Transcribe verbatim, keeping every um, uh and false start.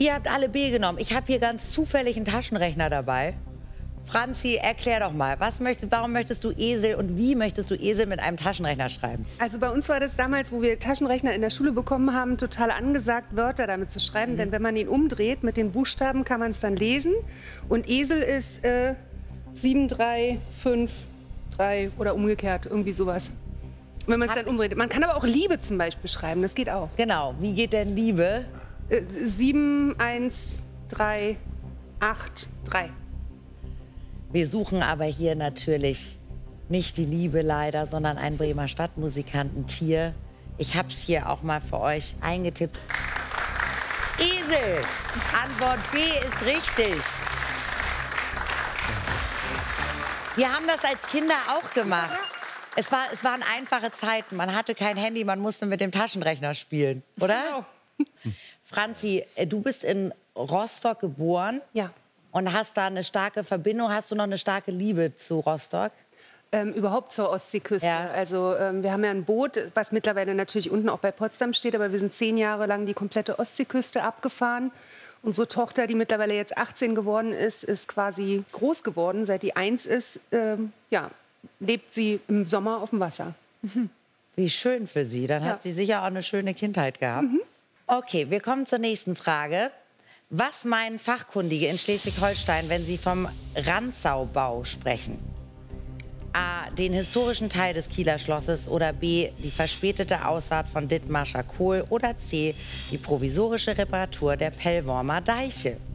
Ihr habt alle B genommen. Ich habe hier ganz zufällig einen Taschenrechner dabei. Franzi, erklär doch mal, was möchtest, warum möchtest du Esel und wie möchtest du Esel mit einem Taschenrechner schreiben? Also bei uns war das damals, wo wir Taschenrechner in der Schule bekommen haben, total angesagt, Wörter damit zu schreiben. Mhm. Denn wenn man ihn umdreht mit den Buchstaben, kann man es dann lesen. Und Esel ist äh, sieben, drei, fünf, drei oder umgekehrt, irgendwie sowas. Wenn man es dann umdreht. Man kann aber auch Liebe zum Beispiel schreiben, das geht auch. Genau, wie geht denn Liebe? Äh, sieben, eins, drei, acht, drei. Wir suchen aber hier natürlich nicht die Liebe leider, sondern einen Bremer Stadtmusikanten-Tier. Ich habe es hier auch mal für euch eingetippt. Esel. Antwort B ist richtig. Wir haben das als Kinder auch gemacht. Es, war, es waren einfache Zeiten. Man hatte kein Handy, man musste mit dem Taschenrechner spielen, oder? Franzi, du bist in Rostock geboren. Ja. Und hast da eine starke Verbindung. Hast du noch eine starke Liebe zu Rostock? Ähm, überhaupt zur Ostseeküste. Ja. Also ähm, wir haben ja ein Boot, was mittlerweile natürlich unten auch bei Potsdam steht, aber wir sind zehn Jahre lang die komplette Ostseeküste abgefahren. Unsere Tochter, die mittlerweile jetzt achtzehn geworden ist, ist quasi groß geworden. Seit die eins ist, ähm, ja, lebt sie im Sommer auf dem Wasser. Mhm. Wie schön für sie. Dann ja. hat sie sicher auch eine schöne Kindheit gehabt. Mhm. Okay, wir kommen zur nächsten Frage. Was meinen Fachkundige in Schleswig-Holstein, wenn sie vom Ranzaubau sprechen? A. Den historischen Teil des Kieler Schlosses oder B. Die verspätete Aussaat von Dithmarscher Kohl oder C. Die provisorische Reparatur der Pellwormer Deiche?